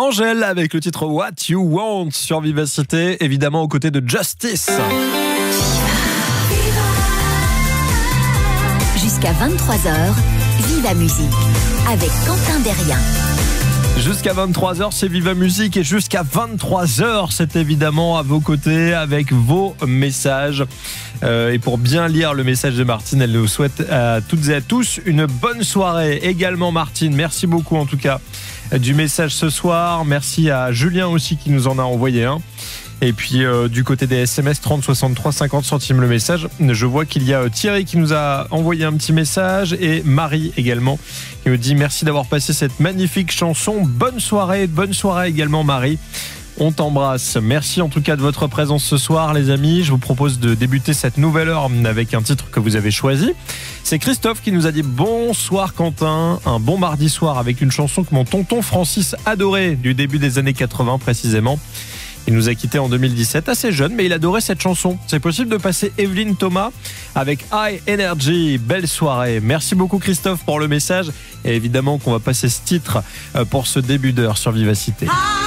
Angèle avec le titre What You Want sur Vivacité, évidemment aux côtés de Justice. Jusqu'à 23h, Viva Musique avec Quentin Derrien. Jusqu'à 23h, c'est Viva Musique et jusqu'à 23h, c'est évidemment à vos côtés avec vos messages. Et pour bien lire le message de Martine, elle nous souhaite à toutes et à tous une bonne soirée. Également Martine, merci beaucoup en tout cas du message ce soir. Merci à Julien aussi qui nous en a envoyé un. Et puis du côté des SMS, 30 63 50 centimes le message. Je vois qu'il y a Thierry qui nous a envoyé un petit message et Marie également qui me dit merci d'avoir passé cette magnifique chanson. Bonne soirée également Marie. On t'embrasse. Merci en tout cas de votre présence ce soir les amis. Je vous propose de débuter cette nouvelle heure avec un titre que vous avez choisi. C'est Christophe qui nous a dit bonsoir Quentin, un bon mardi soir avec une chanson que mon tonton Francis adorait du début des années 80 précisément. Il nous a quittés en 2017, assez jeune, mais il adorait cette chanson. C'est possible de passer Evelyne Thomas avec High Energy. Belle soirée. Merci beaucoup Christophe pour le message. Et évidemment qu'on va passer ce titre pour ce début d'heure sur Vivacité.